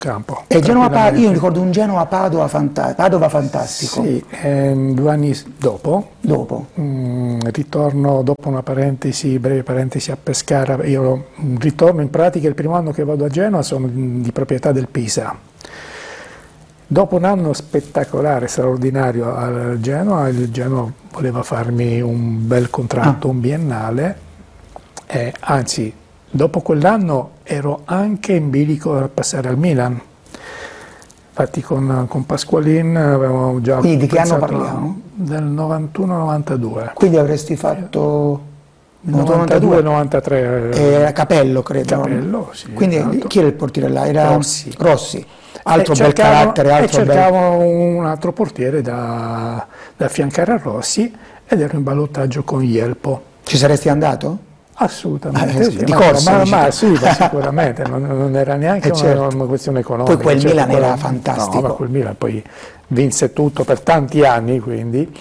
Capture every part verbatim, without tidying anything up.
campo. E Genova, io ricordo un Genova-Padova fanta Padova fantastico. Sì, ehm, due anni dopo, dopo. Mh, ritorno dopo una parentesi, breve parentesi a Pescara, io ritorno in pratica il primo anno che vado a Genova, sono di proprietà del Pisa. Dopo un anno spettacolare, straordinario al Genoa, il Genoa voleva farmi un bel contratto, ah. un biennale, eh, anzi, dopo quell'anno ero anche in bilico a passare al Milan. Infatti con, con Pasqualin avevamo già... Quindi di che anno parliamo? Del novantuno novantadue. Quindi avresti fatto... novantadue novantatré. Era Capello, credo. Capello, sì. Quindi esatto. Chi era il portiere là? Era Rossi. Rossi. Altro e bel carattere, altro e cercavo bel... un altro portiere da, da affiancare a Rossi ed ero in ballottaggio con Jelpo. Ci saresti andato? Assolutamente ah, sì, di ma, corsa, ma, ma sì, ma sicuramente, non, non era neanche una, certo. una questione economica. Poi quel certo, Milan quello, era fantastico. No, ma quel Milan poi vinse tutto per tanti anni, quindi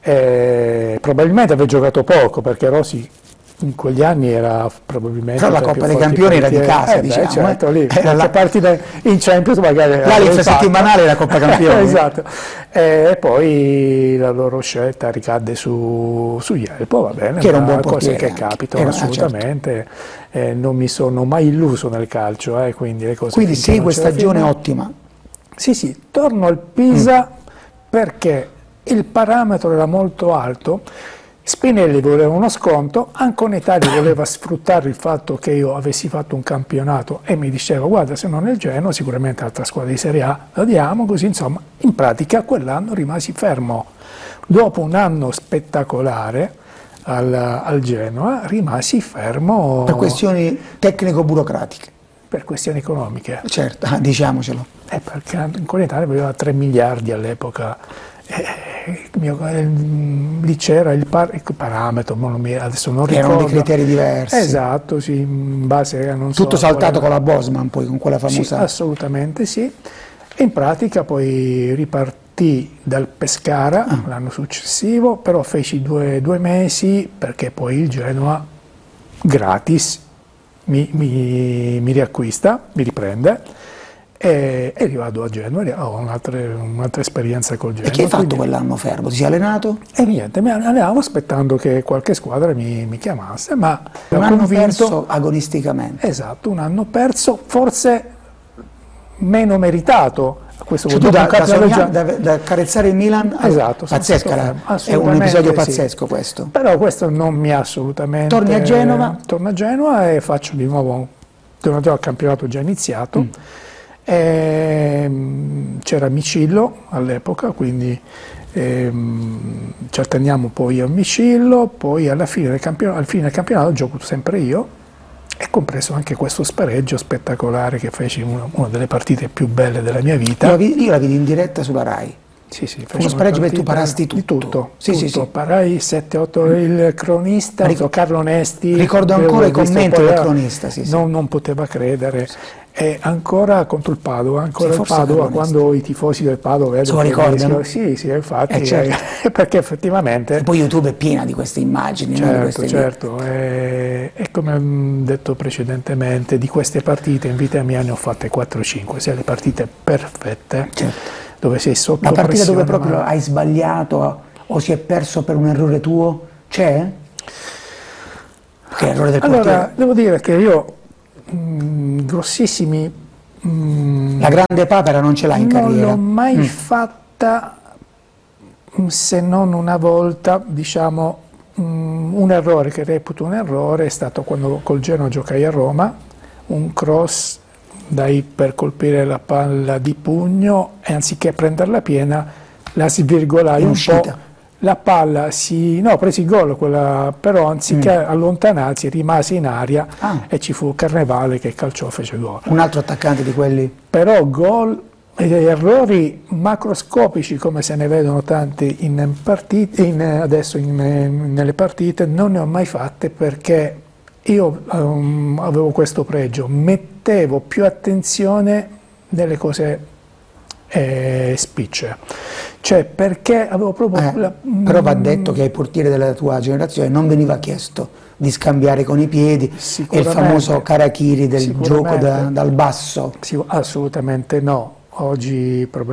eh, probabilmente aveva giocato poco perché Rossi in quegli anni era probabilmente... Però la Coppa dei Campioni era di casa, eh, diciamo. Beh, certo, lì, era la partita in Champions magari... Là l'infrasettimanale era Coppa Campioni. Esatto. E poi la loro scelta ricadde su, su Jelpo, va bene, che era un buon portiere, cose che capitano era, assolutamente. Certo. Eh, non mi sono mai illuso nel calcio, eh, quindi le cose... Quindi sei questa stagione ottima. Sì, sì, torno al Pisa mm. perché il parametro era molto alto. Spinelli voleva uno sconto, Anconetari voleva sfruttare il fatto che io avessi fatto un campionato e mi diceva guarda se non è il Genoa sicuramente altra squadra di Serie A la diamo, così insomma in pratica quell'anno rimasi fermo. Dopo un anno spettacolare al, al Genoa rimasi fermo... Per questioni tecnico-burocratiche. Per questioni economiche. Certo, diciamocelo. Eh, perché Anconetari aveva tre miliardi all'epoca. Eh, mio, eh, lì c'era il, par il parametro, non mi, adesso non ricordo. Erano dei criteri diversi. Esatto, sì, in base a non Tutto so, saltato quale... con la Bosman, poi con quella famosa... Sì, assolutamente sì. E in pratica poi ripartì dal Pescara ah. l'anno successivo, però feci due, due mesi perché poi il Genoa gratis mi, mi, mi riacquista, mi riprende. E, e rivado a Genova, ho un'altra un esperienza col Genoa. E che hai fatto quell'anno fermo? Ti sei allenato? E niente, mi allenavo aspettando che qualche squadra mi, mi chiamasse, ma un anno convinto, perso agonisticamente. Esatto, un anno perso, forse meno meritato. A questo cioè, punto da, da, sogna, da, da carezzare il Milan, esatto, pazzesca, è un episodio pazzesco sì. questo. Però questo non mi ha assolutamente... Torni a Genova? Torno a Genova e faccio di nuovo, torno al campionato già iniziato. Mm. C'era Micillo all'epoca, quindi ehm, ci atteniamo poi a Micillo, poi alla fine del campionato, al fine del campionato gioco sempre io e compreso anche questo spareggio spettacolare che feci una, una delle partite più belle della mia vita. Io la vidi in diretta sulla Rai. Sì, sì, uno spareggio perché tu parasti tutto. Di tutto, sì, tutto. Sì, sì. Parai sette otto, il cronista, Ric Carlo Onesti. Ricordo ancora i commenti del cronista, sì, sì. Non, non poteva credere. E ancora contro il Padova, ancora sì, il Padova, quando i tifosi del Padova vedono che ricordano? Sì, sì, infatti, eh, certo. eh, perché effettivamente... E poi YouTube è piena di queste immagini. Certo, no? di queste certo, e, e come ho detto precedentemente, di queste partite in vita mia ne ho fatte quattro cinque, sia le partite perfette, certo. dove sei sotto la partita pressione, dove proprio ma... hai sbagliato o si è perso per un errore tuo, c'è? Che errore del allora, portiere? devo dire che io mh, grossissimi mh, la grande papera non ce l'hai in non carriera? Non l'ho mai mm. fatta, se non una volta, diciamo, mh, un errore che reputo un errore è stato quando col Genoa giocai a Roma, un cross dai per colpire la palla di pugno e anziché prenderla piena la svirgolai un po', la palla si, no, presi il gol quella, però anziché mm. allontanarsi rimase in aria ah. e ci fu Carnevale che calciò, fece gol. Un altro attaccante di quelli? Però gol e errori macroscopici come se ne vedono tanti in partite, in, adesso in, nelle partite non ne ho mai fatte perché io um, avevo questo pregio, mettevo più attenzione nelle cose e spicce. Cioè, perché avevo proprio... Eh, la- però va detto che ai portieri della tua generazione non veniva chiesto di scambiare con i piedi, e il Sicuramente. famoso karakiri del gioco da- Sicuramente. dal basso. Sì, assolutamente no. Oggi